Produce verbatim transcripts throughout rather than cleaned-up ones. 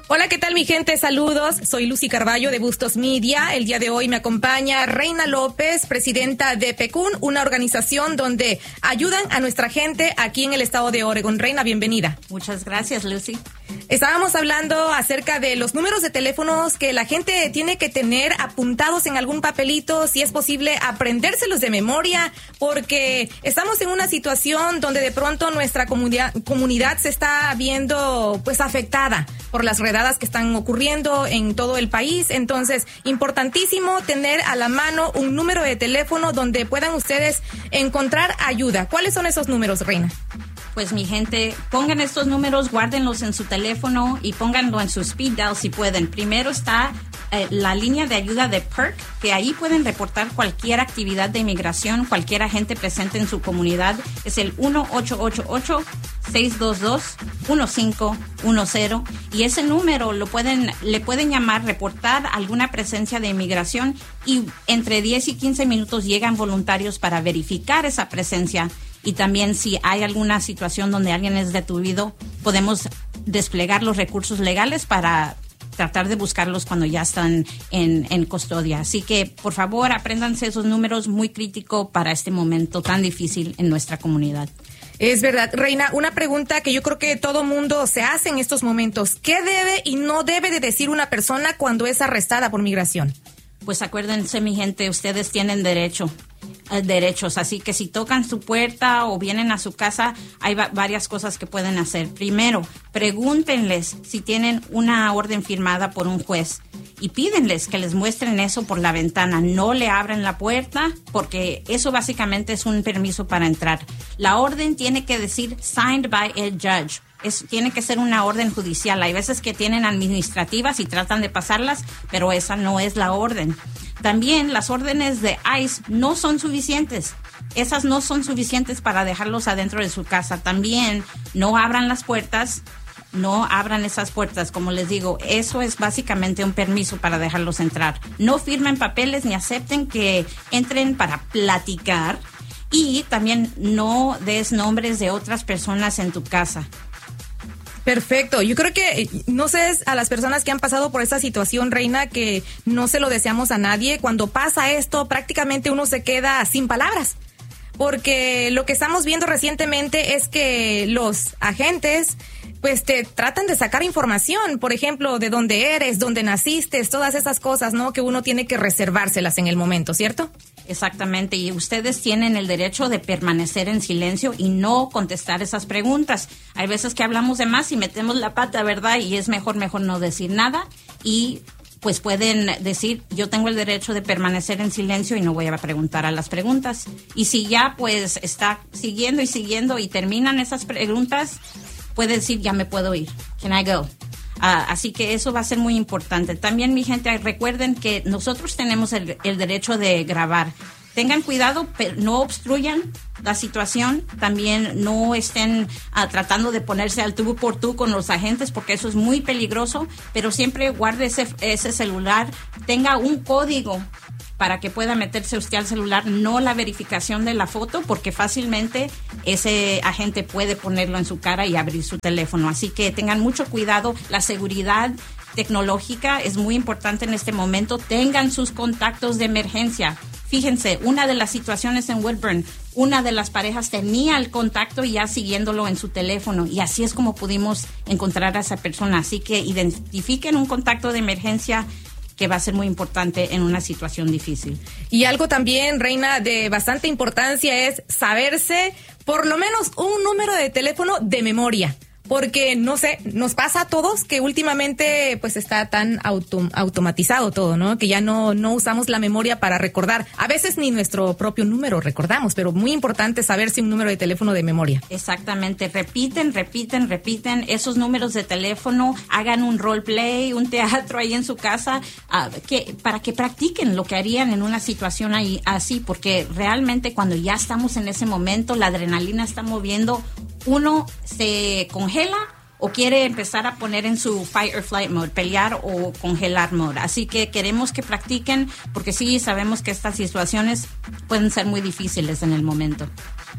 Hola, ¿qué tal mi gente? Saludos, soy Lucy Carballo de Bustos Media. El día de hoy me acompaña Reina López, presidenta de PECUN, una organización donde ayudan a nuestra gente aquí en el estado de Oregon. Reina, bienvenida. Muchas gracias, Lucy. Estábamos hablando acerca de los números de teléfonos que la gente tiene que tener apuntados en algún papelito, si es posible aprendérselos de memoria, porque estamos en una situación donde de pronto nuestra comunidad, comunidad se está viendo pues afectada por las redadas que están ocurriendo en todo el país. Entonces, importantísimo tener a la mano un número de teléfono donde puedan ustedes encontrar ayuda. ¿Cuáles son esos números, Reina? Pues mi gente, pongan estos números, guárdenlos en su teléfono y pónganlo en su speed dial si pueden. Primero está eh, la línea de ayuda de P E R C, que ahí pueden reportar cualquier actividad de inmigración, cualquier agente presente en su comunidad. Es el uno ocho ocho ocho, seis dos dos, uno cinco uno cero y ese número lo pueden, le pueden llamar, reportar alguna presencia de inmigración y entre diez y quince minutos llegan voluntarios para verificar esa presencia. Y también si hay alguna situación donde alguien es detenido, podemos desplegar los recursos legales para tratar de buscarlos cuando ya están en, en custodia. Así que, por favor, apréndanse esos números, muy crítico para este momento tan difícil en nuestra comunidad. Es verdad. Reina, una pregunta que yo creo que todo mundo se hace en estos momentos. ¿Qué debe y no debe de decir una persona cuando es arrestada por migración? Pues acuérdense, mi gente, ustedes tienen derecho. derechos, así que si tocan su puerta o vienen a su casa, hay va- varias cosas que pueden hacer. Primero, pregúntenles si tienen una orden firmada por un juez y pídenles que les muestren eso por la ventana. No le abran la puerta porque eso básicamente es un permiso para entrar. La orden tiene que decir signed by a judge. Es, tiene que ser una orden judicial. Hay veces que tienen administrativas y tratan de pasarlas, pero esa no es la orden. También las órdenes de ICE no son suficientes. Esas no son suficientes para dejarlos adentro de su casa. También no abran las puertas, no abran esas puertas. Como les digo, eso es básicamente un permiso para dejarlos entrar. No firmen papeles ni acepten que entren para platicar. Y también no des nombres de otras personas en tu casa. Perfecto. Yo creo que, no sé, a las personas que han pasado por esta situación, Reina, que no se lo deseamos a nadie. Cuando pasa esto, prácticamente uno se queda sin palabras. Porque lo que estamos viendo recientemente es que los agentes pues te tratan de sacar información, por ejemplo, de dónde eres, dónde naciste, todas esas cosas, ¿no? Que uno tiene que reservárselas en el momento, ¿cierto? Exactamente, y ustedes tienen el derecho de permanecer en silencio y no contestar esas preguntas. Hay veces que hablamos de más y metemos la pata, ¿verdad? Y es mejor, mejor no decir nada y pues pueden decir, yo tengo el derecho de permanecer en silencio y no voy a preguntar a las preguntas. Y si ya pues está siguiendo y siguiendo y terminan esas preguntas, puede decir, ya me puedo ir. Can I go? Uh, así que eso va a ser muy importante. También, mi gente, recuerden que nosotros tenemos el, el derecho de grabar. Tengan cuidado, pero no obstruyan la situación. También no estén uh, tratando de ponerse al tú por tú con los agentes, porque eso es muy peligroso. Pero siempre guarde ese, ese celular. Tenga un código para que pueda meterse usted al celular, no la verificación de la foto, porque fácilmente ese agente puede ponerlo en su cara y abrir su teléfono. Así que tengan mucho cuidado. La seguridad tecnológica es muy importante en este momento. Tengan sus contactos de emergencia. Fíjense, una de las situaciones en Woodburn, una de las parejas tenía el contacto y ya siguiéndolo en su teléfono, y así es como pudimos encontrar a esa persona. Así que identifiquen un contacto de emergencia que va a ser muy importante en una situación difícil. Y algo también, Reina, de bastante importancia es saberse por lo menos un número de teléfono de memoria. Porque, no sé, nos pasa a todos que últimamente pues está tan auto, automatizado todo, ¿no? Que ya no, no usamos la memoria para recordar. A veces ni nuestro propio número recordamos, pero muy importante saberse un número de teléfono de memoria. Exactamente. Repiten, repiten, repiten esos números de teléfono. Hagan un roleplay, un teatro ahí en su casa, uh, que, para que practiquen lo que harían en una situación ahí, así. Porque realmente cuando ya estamos en ese momento, la adrenalina está moviendo, uno se congela o quiere empezar a poner en su fight or flight mode, pelear o congelar mode. Así que queremos que practiquen, porque sí sabemos que estas situaciones pueden ser muy difíciles en el momento.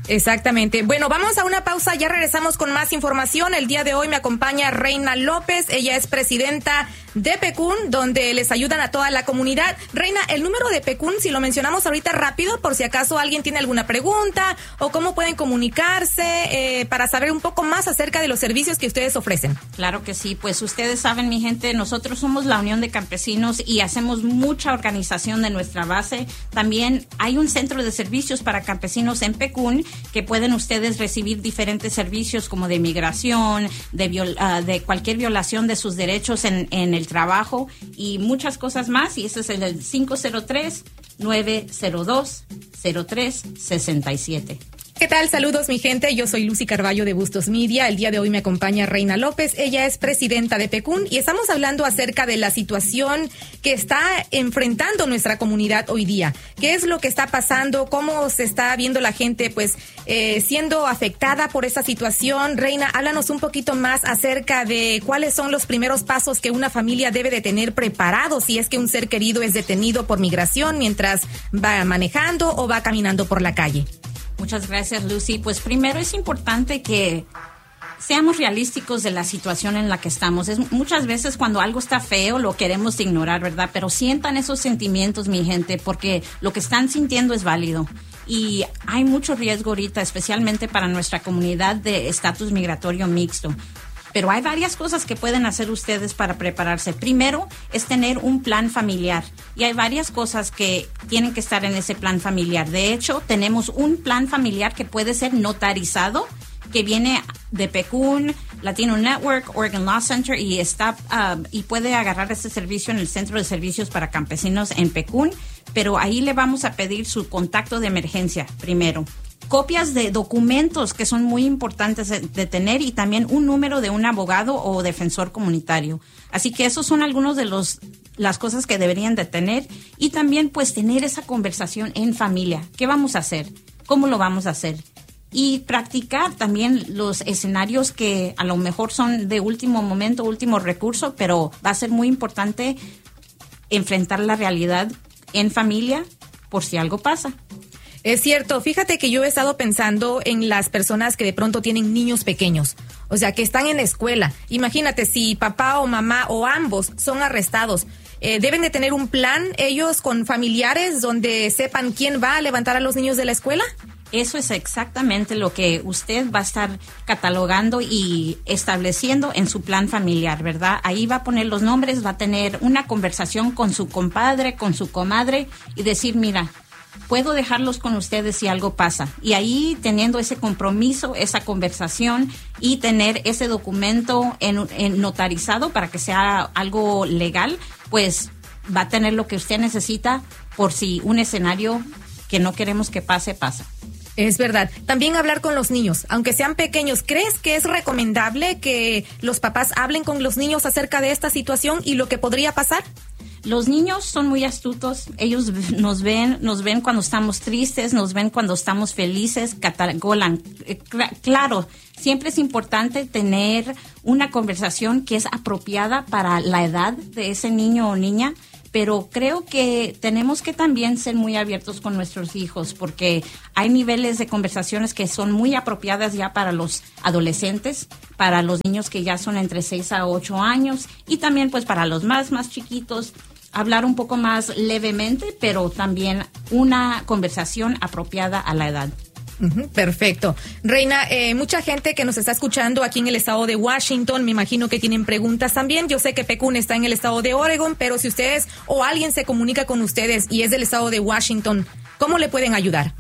Exactamente. Bueno, vamos a una pausa, ya regresamos con más información. El día de hoy me acompaña Reina López, ella es presidenta de PECUN, donde les ayudan a toda la comunidad. Reina, el número de PECUN, si lo mencionamos ahorita rápido, por si acaso alguien tiene alguna pregunta o cómo pueden comunicarse eh, para saber un poco más acerca de los servicios que ustedes ofrecen. Claro que sí, pues ustedes saben, mi gente, nosotros somos la Unión de Campesinos y hacemos mucha organización de nuestra base. También hay un centro de servicios para campesinos en PECUN que pueden ustedes recibir diferentes servicios como de migración, de, viol, uh, de cualquier violación de sus derechos en, en el trabajo y muchas cosas más. Y ese es el cinco cero tres, nueve cero dos, cero tres seis siete. ¿Qué tal? Saludos, mi gente. Yo soy Lucy Carballo de Bustos Media. El día de hoy me acompaña Reina López. Ella es presidenta de PECUN y estamos hablando acerca de la situación que está enfrentando nuestra comunidad hoy día. ¿Qué es lo que está pasando? ¿Cómo se está viendo la gente pues eh, siendo afectada por esta situación? Reina, háblanos un poquito más acerca de cuáles son los primeros pasos que una familia debe de tener preparados si es que un ser querido es detenido por migración mientras va manejando o va caminando por la calle. Muchas gracias, Lucy. Pues primero es importante que seamos realísticos de la situación en la que estamos. Es, muchas veces cuando algo está feo lo queremos ignorar, ¿verdad? Pero sientan esos sentimientos, mi gente, porque lo que están sintiendo es válido. Y hay mucho riesgo ahorita, especialmente para nuestra comunidad de estatus migratorio mixto. Pero hay varias cosas que pueden hacer ustedes para prepararse. Primero es tener un plan familiar. Y hay varias cosas que tienen que estar en ese plan familiar. De hecho, tenemos un plan familiar que puede ser notarizado, que viene de PECUN, Latino Network, Oregon Law Center, y está uh, y puede agarrar este servicio en el Centro de Servicios para Campesinos en PECUN. Pero ahí le vamos a pedir su contacto de emergencia primero. Copias de documentos que son muy importantes de, de tener y también un número de un abogado o defensor comunitario. Así que esos son algunos de los las cosas que deberían de tener y también pues tener esa conversación en familia. ¿Qué vamos a hacer? ¿Cómo lo vamos a hacer? Y practicar también los escenarios que a lo mejor son de último momento, último recurso, pero va a ser muy importante enfrentar la realidad en familia por si algo pasa. Es cierto, fíjate que yo he estado pensando en las personas que de pronto tienen niños pequeños, o sea, que están en la escuela. Imagínate, si papá o mamá o ambos son arrestados, eh, deben de tener un plan ellos con familiares donde sepan quién va a levantar a los niños de la escuela. Eso es exactamente lo que usted va a estar catalogando y estableciendo en su plan familiar, ¿verdad? Ahí va a poner los nombres, va a tener una conversación con su compadre, con su comadre y decir, mira, puedo dejarlos con ustedes si algo pasa. Y ahí teniendo ese compromiso, esa conversación y tener ese documento en, en notarizado para que sea algo legal, pues va a tener lo que usted necesita por si un escenario que no queremos que pase, pasa. Es verdad. También hablar con los niños, aunque sean pequeños. ¿Crees que es recomendable que los papás hablen con los niños acerca de esta situación y lo que podría pasar? Los niños son muy astutos, ellos nos ven, nos ven cuando estamos tristes, nos ven cuando estamos felices, catalogan. Claro, siempre es importante tener una conversación que es apropiada para la edad de ese niño o niña, pero creo que tenemos que también ser muy abiertos con nuestros hijos porque hay niveles de conversaciones que son muy apropiadas ya para los adolescentes, para los niños que ya son entre seis a ocho años y también pues para los más, más chiquitos. Hablar un poco más levemente, pero también una conversación apropiada a la edad. Uh-huh, perfecto. Reina, eh, mucha gente que nos está escuchando aquí en el estado de Washington, me imagino que tienen preguntas también. Yo sé que PECUN está en el estado de Oregon, pero si ustedes o alguien se comunica con ustedes y es del estado de Washington, ¿cómo le pueden ayudar?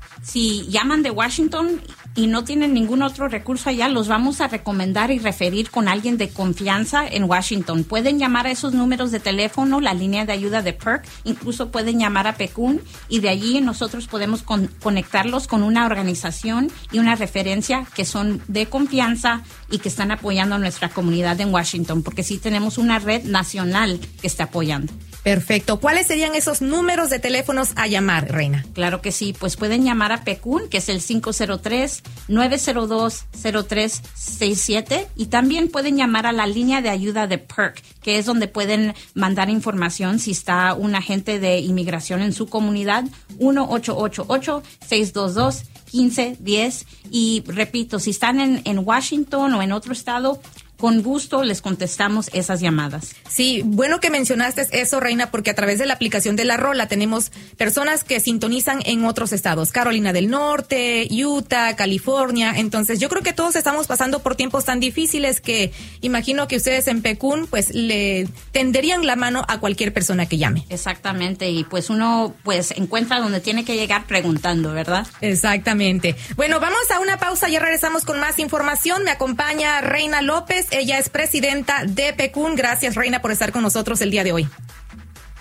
Si llaman de Washington y no tienen ningún otro recurso allá, los vamos a recomendar y referir con alguien de confianza en Washington. Pueden llamar a esos números de teléfono, la línea de ayuda de PERC, incluso pueden llamar a PECUN y de allí nosotros podemos con, conectarlos con una organización y una referencia que son de confianza y que están apoyando a nuestra comunidad en Washington, porque sí tenemos una red nacional que está apoyando. Perfecto. ¿Cuáles serían esos números de teléfonos a llamar, Reina? Claro que sí, pues pueden llamar a PECUN, que es el cinco cero tres, nueve cero dos, cero tres seis siete y también pueden llamar a la línea de ayuda de PERC, que es donde pueden mandar información si está un agente de inmigración en su comunidad, uno ocho ocho ocho, seis dos dos, quince diez. Y repito, si están en, en Washington o en otro estado, con gusto les contestamos esas llamadas. Sí, bueno que mencionaste eso, Reina, porque a través de la aplicación de La Rola tenemos personas que sintonizan en otros estados, Carolina del Norte, Utah, California. Entonces yo creo que todos estamos pasando por tiempos tan difíciles que imagino que ustedes en P Q N pues le tenderían la mano a cualquier persona que llame. Exactamente, y pues uno pues encuentra donde tiene que llegar preguntando, ¿verdad? Exactamente. Bueno, vamos a una pausa, ya regresamos con más información. Me acompaña Reina López. Ella es presidenta de P Q N. Gracias, Reina, por estar con nosotros el día de hoy.